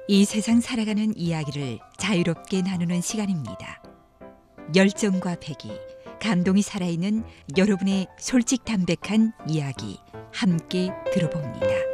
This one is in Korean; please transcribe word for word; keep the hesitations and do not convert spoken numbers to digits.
이 세상 살아가는 이야기를 자유롭게 나누는 시간입니다. 열정과 배기, 감동이 살아있는 여러분의 솔직담백한 이야기 함께 들어봅니다.